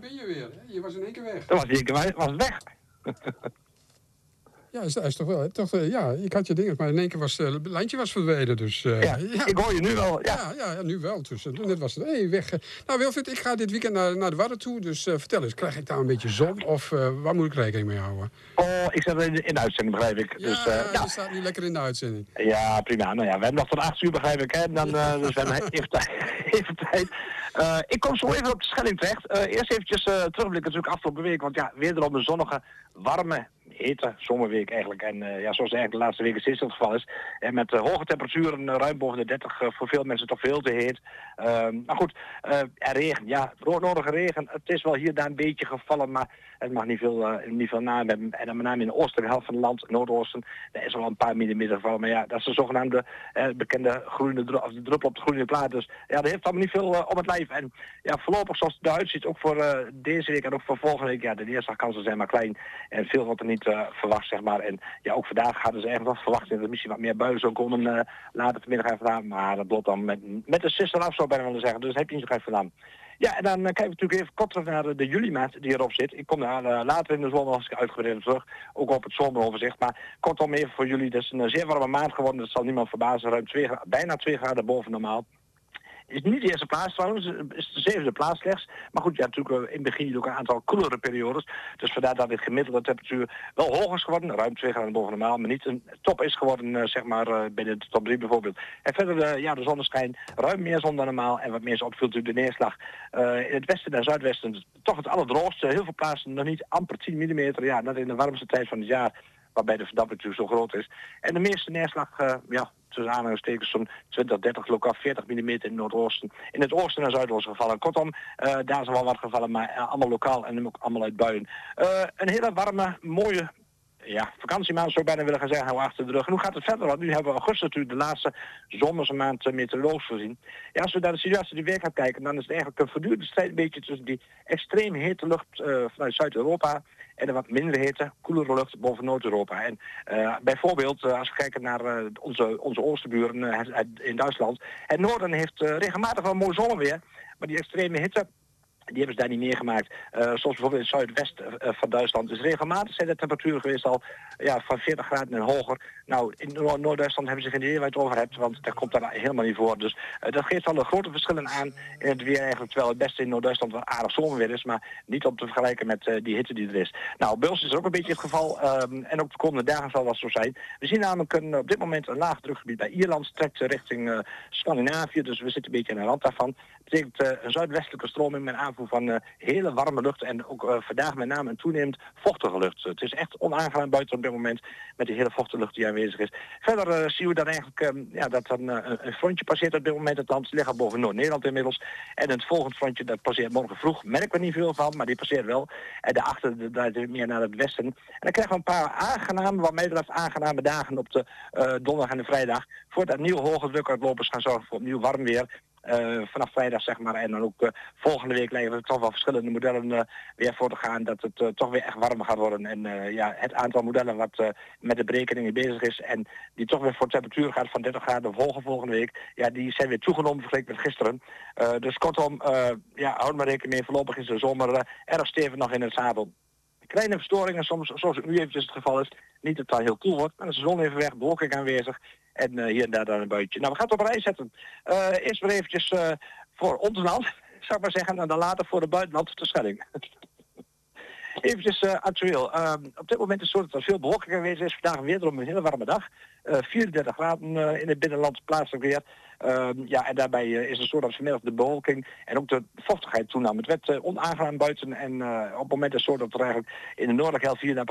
ben je weer. Hè? Je was in één keer weg. Dat was in één keer weg. Ja, is toch wel. Ja, ik had je dingen, maar in één keer was het lijntje verdwenen. Dus, ja, ik hoor je nu wel. Ja, nu wel. Dus, net was het weg. Nou, Wilfried, ik ga dit weekend naar de Wadden toe. Dus vertel eens, krijg ik daar een beetje zon? Of waar moet ik rekening mee houden? Oh, ik zat in de uitzending, begrijp ik. Ja, dus, je staat nu lekker in de uitzending. Ja, prima. Nou ja, we hebben nog tot 8 uur, begrijp ik. Hè? Dan, dus we hebben even tijd. Ik kom zo even op de Schelling terecht. Eerst eventjes terugblikken natuurlijk afgelopen week. Want ja, wederom een zonnige, warme, hete zomerweek eigenlijk. En zoals eigenlijk de laatste weken steeds het geval is. En met hoge temperaturen, ruim boven de 30, voor veel mensen toch veel te heet. Maar goed, regen, ja, broodnodige regen. Het is wel hier en daar een beetje gevallen, maar het mag niet veel naam hebben. En dan met name in de oostelijke helft van het land, Noordoosten, daar is wel een paar millimeter gevallen. Maar ja, dat is de zogenaamde bekende groene de druppel op de groene plaat. Dus ja, dat heeft allemaal niet veel op het lijf. En ja, voorlopig zoals het eruit ziet, ook voor deze week en ook voor volgende week, ja, de neerslagkansen zijn maar klein. En veel wordt er niet verwacht, zeg maar. En ja, ook vandaag hadden ze eigenlijk wat verwacht dat er misschien wat meer buien zou komen later vanmiddag en vandaag. Maar dat loopt dan met de sister af, zou ik bijna willen zeggen. Dus dat heb je niet zo gek vandaan. Ja, en dan kijken we natuurlijk even kort terug naar de juli-maand die erop zit. Ik kom daar later in de zon nog eens uitgebreid terug. Ook op het zomeroverzicht. Maar kortom even voor jullie. Dat is een zeer warme maand geworden. Dat zal niemand verbazen. Ruim bijna 2 graden boven normaal. Is niet de eerste plaats trouwens, is de 7e plaats slechts. Maar goed, ja, natuurlijk in het begin ook een aantal koelere periodes. Dus vandaar dat dit gemiddelde temperatuur wel hoger is geworden. Ruim 2 graden boven normaal, maar niet een top is geworden, zeg maar, bij de top 3 bijvoorbeeld. En verder, de zonneschijn, ruim meer zon dan normaal. En wat meer is opvult natuurlijk de neerslag. In het westen en zuidwesten toch het allerdroogste. Heel veel plaatsen nog niet amper 10 mm. Ja, dat in de warmste tijd van het jaar. Waarbij de verdamping natuurlijk zo groot is. En de meeste neerslag, tussen aanhalingstekens zo'n 20, 30, lokaal 40 mm in het noordoosten. In het oosten en zuidoosten gevallen. Kortom, daar zijn wel wat gevallen, maar allemaal lokaal en ook allemaal uit buien. Een hele warme, mooie vakantiemaand zou ik bijna willen gaan zeggen, hou achter de rug. En hoe gaat het verder? Want nu hebben we augustus natuurlijk de laatste zomerse maand meteorologisch voorzien. Ja, als we naar de situatie die week gaan kijken, dan is het eigenlijk een voortdurende strijd een beetje tussen die extreem hete lucht vanuit Zuid-Europa en de wat minder hete, koelere lucht boven Noord-Europa. En bijvoorbeeld, als we kijken naar onze oosterburen in Duitsland, het noorden heeft regelmatig wel mooi zonneweer, maar die extreme hitte, die hebben ze daar niet meegemaakt. Zoals bijvoorbeeld in het zuidwest van Duitsland. Dus regelmatig zijn de temperaturen geweest al van 40 graden en hoger. Nou, in Noord-Duitsland hebben ze geen idee waar je het over hebt, want dat komt daar helemaal niet voor. Dus dat geeft al de grote verschillen aan in het weer eigenlijk. Terwijl het beste in Noord-Duitsland wel aardig zomerweer is, maar niet om te vergelijken met die hitte die er is. Nou, bij ons is er ook een beetje het geval. En ook de komende dagen zal dat zo zijn. We zien namelijk op dit moment een laag drukgebied bij Ierland. Trekt richting Scandinavië, dus we zitten een beetje aan de rand daarvan. Dat betekent een zuidwestelijke stroming met aanvoer van hele warme lucht en ook vandaag met name een toenemend vochtige lucht. Het is echt onaangenaam buiten op dit moment met die hele vochtige lucht die aanwezig is. Verder zien we dan eigenlijk dat er een frontje passeert op dit moment. Het land ligt al boven Noord-Nederland inmiddels. En het volgende frontje dat passeert morgen vroeg. Merken we niet veel van, maar die passeert wel. En daarachter draait meer naar het westen. En dan krijgen we een paar aangename, wat mij betreft aangename dagen op de donderdag en de vrijdag. Voordat nieuwe hoge drukuitlopers gaan zorgen voor opnieuw warm weer. Vanaf vrijdag zeg maar en dan ook volgende week lijken er toch wel verschillende modellen weer voor te gaan dat het toch weer echt warmer gaat worden en het aantal modellen wat met de berekeningen bezig is en die toch weer voor temperatuur gaat van 30 graden of hoger volgende week, ja die zijn weer toegenomen vergeleken met gisteren. Dus kortom, houd maar rekening mee, voorlopig is de zomer erg stevig nog in het zadel. Kleine verstoringen soms, zoals het nu eventjes het geval is, niet dat het al heel koel wordt, maar dan is de zon even weg, bewolking aanwezig. En hier en daar dan een buitje. Nou, we gaan het op rij zetten. Eerst maar eventjes voor ons land, zou ik maar zeggen. En dan later voor de buitenland de Schelling. Eventjes actueel. Op dit moment is het zo dat er veel bewolking aanwezig is. Vandaag wederom een hele warme dag. 34 graden in het binnenland plaatselijk weer. En daarbij is het zo dat vanmiddag de bewolking en ook de vochtigheid toenam. Het werd onaangenaam buiten en op het moment is het zo dat er eigenlijk in de noordelijke helft hier